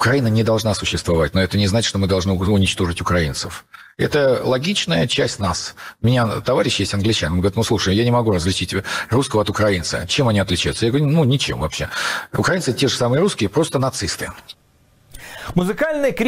Украина не должна существовать, но это не значит, что мы должны уничтожить украинцев. Это логичная часть нас. У меня товарищ есть англичан, он говорит, ну, слушай, я не могу различить русского от украинца. Чем они отличаются? Я говорю, ну, ничем вообще. Украинцы те же самые русские, просто нацисты. Музыкальный